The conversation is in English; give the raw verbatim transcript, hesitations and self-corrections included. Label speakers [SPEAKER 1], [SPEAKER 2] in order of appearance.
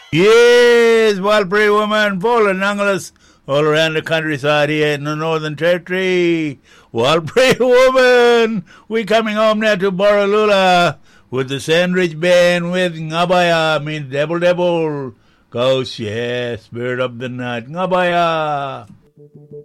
[SPEAKER 1] Yes, Walpray woman, Poland, Angeles, all around the countryside here in the Northern Territory. Walpray woman, we coming home now to Borroloola with the Sandridge Band with Ngabaya, means Devil Devil. Ghost, yes, Spirit of the Night, Ngabaya.